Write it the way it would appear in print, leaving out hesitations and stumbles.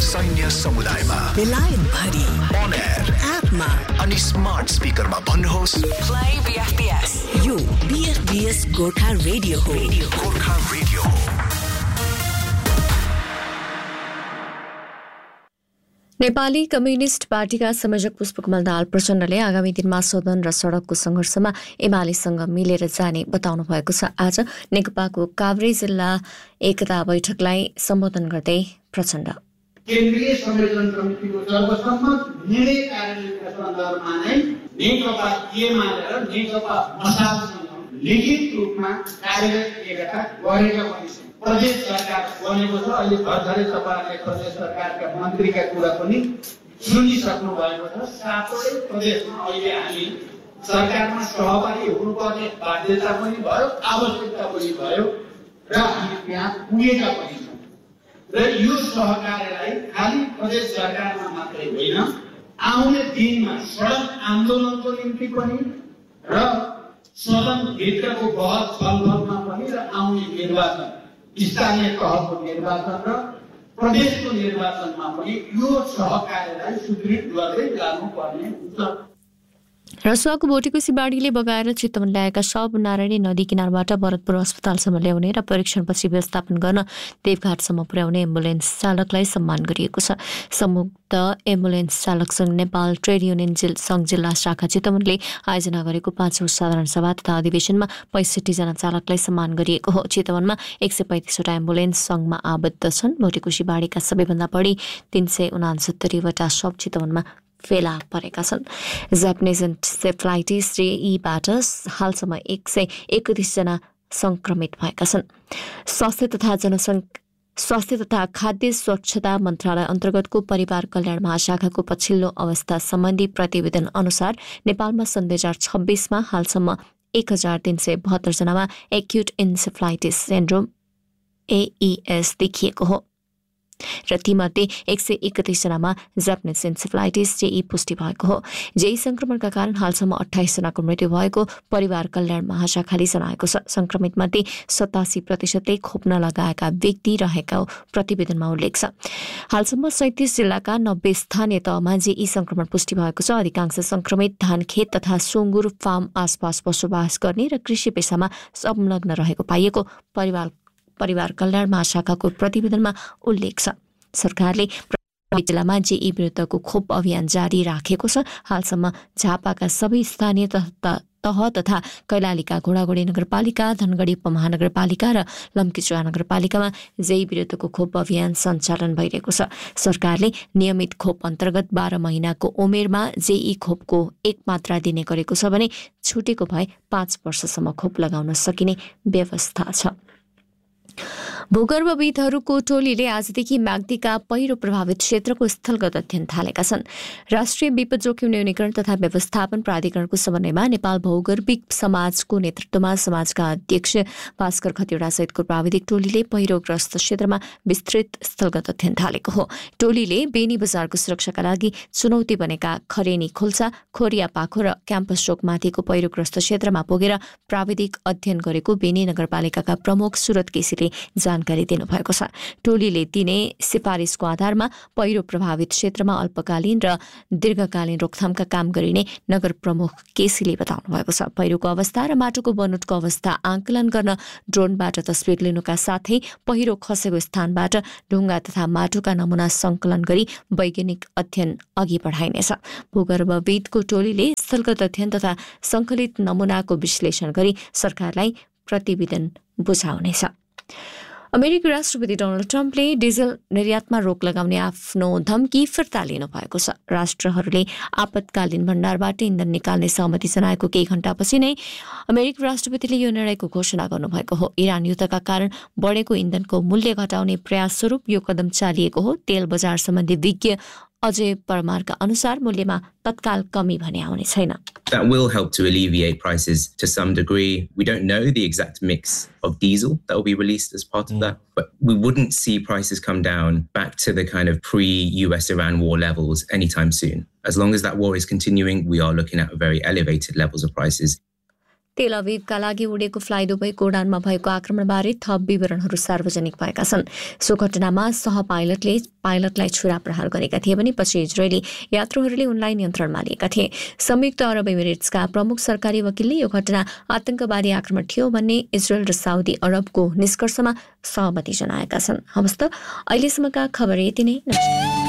सैन्य समुदायमा बेलायत भरि on air एपमा अनि स्मार्ट स्पिकरमा भन्नुहोस् Play BFBS यो BFBS गोर्खा रेडियो हो गोर्खा रेडियो हो। नेपाली कम्युनिस्ट पार्टीका संयोजक पुष्पकमल दाहाल प्रचण्डले आगामी दिनमा सदन र सडकको सङ्घर्षमा एमालेसँग मिलेर जाने बताउनु भएको छ। आज नेकपाको काभ्रे जिल्ला एकता बैठकलाई सम्बोधन गर्दै प्रचण्ड केन्द्रीय संयोजन समितिको सर्वसम्मत निर्णय कार्यान्वयनका सन्दर्भमा नै नेकपा एमाले र नेकपा मसालसँग लिखित रूपमा कार्यरत एकता गरेका पनि छन्। प्रदेश सरकार बनेको छ। अहिले भर्खरै तपाईँहरूले प्रदेश सरकारका मन्त्रीका कुरा पनि सुनिसक्नु भएको छ। सातै प्रदेशमा अहिले हामी सरकारमा सहभागी हुनुपर्ने बाध्यता पनि भयो, आवश्यकता पनि भयो र हामी त्यहाँ पुगेका पनि छौँ। र यो सहकार्यलाई खालि प्रदेश सरकारमा मात्रै होइन, आउने दिनमा सडक आन्दोलनको निम्ति पनि र सदनभित्रको बहस छलफलमा पनि र आउने निर्वाचन स्थानीय तहको निर्वाचन र प्रदेशको निर्वाचनमा पनि यो सहकार्यलाई सुदृढ गर्दै लानुपर्ने हुन्छ। रसुवाको भोटेकोसी बाढीले बगाएर चितवन ल्याएका शव नारायणी नदी किनारबाट भरतपुर अस्पतालसम्म ल्याउने र परीक्षणपछि व्यवस्थापन गर्न देवघाटसम्म पुर्याउने एम्बुलेन्स चालकलाई सम्मान गरिएको छ। संयुक्त एम्बुलेन्स चालक संघ नेपाल ट्रेड युनियन संघ जिल्ला शाखा चितवनले आयोजना गरेको 5औं साधारण सभा तथा अधिवेशनमा 65 जना चालकलाई सम्मान गरिएको हो। चितवनमा 135 वटा एम्बुलेन्स संघमा आबद्ध छन्। भोटेकोसी बाढीका सबैभन्दा बढी 369 वटा शव चितवनमा फेला परेका छन्। जापानिज एन्सेफ्लाइटिस जेईबाट हालसम्म 131 जना संक्रमित भएका छन्। स्वास्थ्य तथा खाद्य स्वच्छता मन्त्रालय अन्तर्गतको परिवार कल्याण महाशाखाको पछिल्लो अवस्था सम्बन्धी प्रतिवेदन अनुसार नेपालमा सन् 2026मा हालसम्म 1372 जनामा एक्युट इन्सेफ्लाइटिस सिन्ड्रोम AES देखिएको हो र तीमध्ये 131 जनामा जापानिज एन्सेफ्लाइटिस जेई पुष्टि भएको हो। जेई संक्रमणका कारण हालसम्म 28 जनाको मृत्यु भएको परिवार कल्याण महाशाखाले जनाएको छ। संक्रमितमध्ये 87% खोप नलगाएका व्यक्ति रहेको प्रतिवेदनमा उल्लेख छ। हालसम्म 37 जिल्लाका 90 स्थानीय तहमा जेई संक्रमण पुष्टि भएको छ। अधिकांश संक्रमित धानखेत तथा सुँगुर फार्म आसपास बसोबास गर्ने र कृषि पेसामा संलग्न रहेको पाइएको परिवार कल्याण महाशाखाको प्रतिवेदनमा उल्लेख छ। सरकारले जिल्लामा जेई विरुद्धको खोप अभियान जारी राखेको छ। हालसम्म झापाका सबै स्थानीय तह तथा कैलालीका घोडागोडी नगरपालिका, धनगढी उपमहानगरपालिका र लम्कीचुवा नगरपालिकामा जेई विरुद्धको खोप अभियान सञ्चालन भइरहेको छ। सरकारले नियमित खोप अन्तर्गत 12 महिनाको उमेरमा जेई खोपको 1 मात्रा दिने गरेको छ भने छुटेको भए 5 वर्षसम्म खोप लगाउन सकिने व्यवस्था छ। भूगर्भविदहरूको टोलीले आजदेखि म्याग्दीका पहिरो प्रभावित क्षेत्रको स्थलगत अध्ययन थालेका छन्। राष्ट्रिय विपद जोखिम न्यूनीकरण तथा व्यवस्थापन प्राधिकरणको समन्वयमा नेपाल भौगर्भिक समाजको नेतृत्वमा समाजका अध्यक्ष भास्कर खतिवडा सहितको प्राविधिक टोलीले पहिरोग्रस्त क्षेत्रमा विस्तृत स्थलगत अध्ययन थालेको हो। टोलीले बेनी बजारको सुरक्षाका लागि चुनौती बनेका खरेनी खोल्सा, खोरिया पाखो र क्याम्पस चोकमाथिको पहिरोग्रस्त क्षेत्रमा पुगेर प्राविधिक अध्ययन गरेको बेनी नगरपालिकाका प्रमुख सुरत केसीले जानकारी दिनुभएको छ। टोलीले दिने सिफारिसको आधारमा पहिरो प्रभावित क्षेत्रमा अल्पकालीन र दीर्घकालीन रोकथामका काम गरिने नगर प्रमुख केसीले बताउनु भएको छ। पहिरोको अवस्था र माटोको बनोटको अवस्था आकलन गर्न ड्रोनबाट तस्बिर लिनुका साथै पहिरो खसेको स्थानबाट ढुङ्गा तथा माटोका नमुना संकलन गरी वैज्ञानिक अध्ययन अघि बढाइनेछ। भूगर्भविदको टोलीले स्थलगत अध्ययन तथा संकलित नमुनाको विश्लेषण गरी सरकारलाई प्रतिवेदन बुझाउनेछ। अमेरिकी राष्ट्रपति डोनाल्ड ट्रम्पले डिजल निर्यातमा रोक लगाउने आफ्नो धम्की फिर्ता लिनुभएको छ। राष्ट्रहरूले आपतकालीन भण्डारबाट इन्धन निकाल्ने सहमति जनाएको केही घण्टापछि नै अमेरिकी राष्ट्रपतिले यो निर्णयको घोषणा गर्नुभएको हो। इरान युद्धका कारण बढेको इन्धनको मूल्य घटाउने प्रयास स्वरूप यो कदम चालिएको हो। तेल बजार सम्बन्धी विज्ञ अजय परमारका अनुसार मूल्यमा तत्काल कमी भने आउने छैन। That will help to alleviate prices to some degree. We don't know the exact mix of diesel that will be released as part of that, but we wouldn't see prices come down back to the kind of pre-US-Iran war levels anytime soon. As long as that war is continuing, we are looking at very elevated levels of prices. तेल अभिवका लागि उडेको fly दुबईको उडानमा भएको आक्रमणबारे थप विवरणहरू सार्वजनिक भएका छन्। सो घटनामा सह पाइलटलाई छुरा प्रहार गरेका थिए भने पछि इजरायली यात्रुहरूले उनलाई नियन्त्रणमा लिएका थिए। संयुक्त अरब इमिरेट्सका प्रमुख सरकारी वकिलले यो घटना आतंकवादी आक्रमण थियो भन्ने इजरायल र साउदी अरबको निष्कर्षमा सहमति जनाएका छन्। हवस् त अहिलेसम्मका खबर यति नै।